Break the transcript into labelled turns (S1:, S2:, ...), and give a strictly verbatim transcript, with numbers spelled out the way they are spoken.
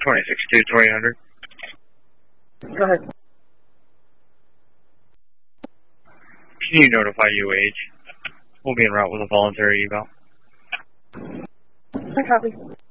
S1: twenty-six two, twenty hundred.
S2: Go ahead.
S1: Can you notify U H? We'll be en route with a voluntary eval.
S2: I copy.